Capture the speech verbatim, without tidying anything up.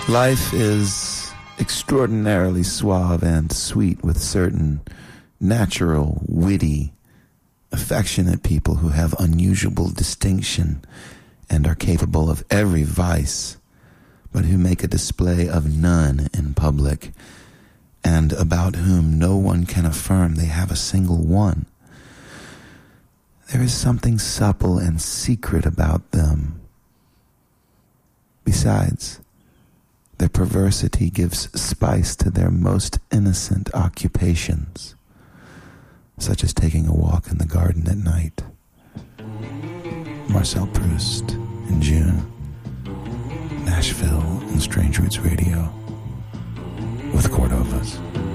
Life is extraordinarily suave and sweet with certain natural, witty, affectionate people who have unusual distinction and are capable of every vice, but who make a display of none in public, and about whom no one can affirm they have a single one. There is something supple and secret about them. Besides, their perversity gives spice to their most innocent occupations, such as taking a walk in the garden at night. Marcel Proust in June. Nashville and Strange Roots Radio with Cordovas.